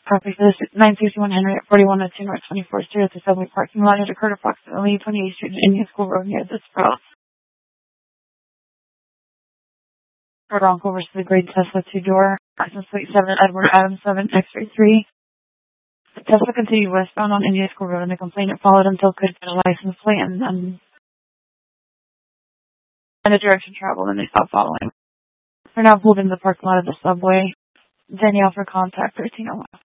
Property for this 961 Henry at 4102 North 24th Street at the subway parking lot. It occurred approximately 28th Street and Indian School Road near the Sprouts. Bronco versus the Grade Tesla 2-door. License plate 7 Edward Adams 7 X-ray 3. The Tesla continued westbound on Indian School Road and the complainant followed until could get a license plate and a direction travel and they stopped following. They're now pulled into the parking lot of the subway. Danielle for contact 1301.